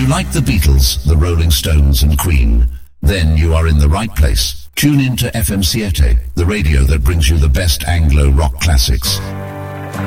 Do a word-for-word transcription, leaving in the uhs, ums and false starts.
like the Beatles, the Rolling Stones and Queen, then you are in the right place. Tune in to F M Siete, the radio that brings you the best Anglo rock classics.